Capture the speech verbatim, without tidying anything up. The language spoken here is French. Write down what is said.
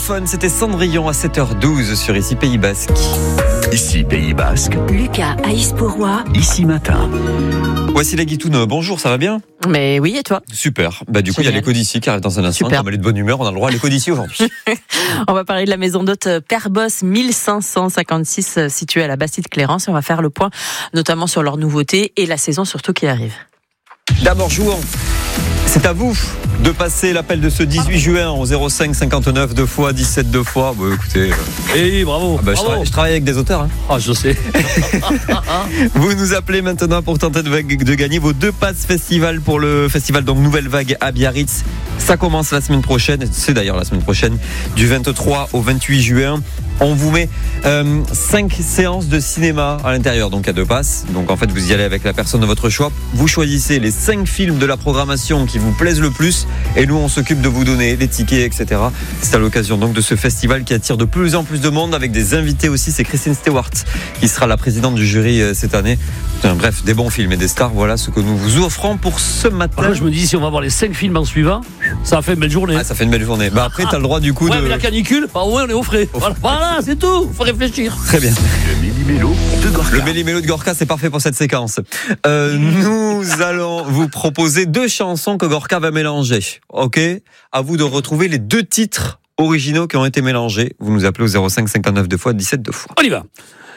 Téléphone, c'était Cendrillon à sept heures douze sur Ici Pays Basque. Ici Pays Basque. Lucas Aïs-Pourrois. Ici Matin. Voici la Guitoune. Bonjour, ça va bien ? Mais oui, et toi ? Super. Bah, du coup, il y a l'écho d'ici qui arrive dans un instant. Super. Comme elle est de bonne humeur, on a le droit à l'écho d'ici aujourd'hui. On va parler de la maison d'hôte Père Boss mille cinq cent cinquante-six située à la Bastide-Clérance et on va faire le point notamment sur leurs nouveautés et la saison surtout qui arrive. D'abord, jouons. C'est à vous de passer l'appel de ce dix-huit juin au zéro cinq cinquante-neuf deux fois dix-sept deux fois. Bon, écoutez. Eh, bravo. Ah bah, je, bravo. tra- je travaille avec des auteurs. Hein. Ah, je sais. Vous nous appelez maintenant pour tenter de, de gagner vos deux passes festival pour le festival donc Nouvelle Vague à Biarritz. Ça commence la semaine prochaine. C'est d'ailleurs la semaine prochaine, du vingt-trois au vingt-huit juin. On vous met euh, cinq séances de cinéma à l'intérieur, donc à deux passes. Donc en fait, vous y allez avec la personne de votre choix. Vous choisissez les cinq films de la programmation qui vous plaisent le plus, et nous on s'occupe de vous donner les tickets, et cetera. C'est à l'occasion donc de ce festival qui attire de plus en plus de monde, avec des invités aussi. C'est Kristen Stewart qui sera la présidente du jury euh, cette année. Enfin, bref, des bons films et des stars. Voilà ce que nous vous offrons pour ce matin. Là, je me dis, si on va voir les cinq films en suivant, ça fait une belle journée. Ah, ça fait une belle journée. Bah après, t'as le droit du coup ouais, de. mais la canicule, bah, ouais, on est au frais. Voilà, voilà, c'est tout. Faut réfléchir. Très bien. Le Méli-Mélo de Gorka. Le Méli-Mélo de Gorka, c'est parfait pour cette séquence. Euh, nous allons vous proposer deux chansons que Gorka va mélanger. Ok ? À vous de retrouver les deux titres originaux qui ont été mélangés. Vous nous appelez au zéro cinq cinquante-neuf deux fois dix-sept deux fois. On y va.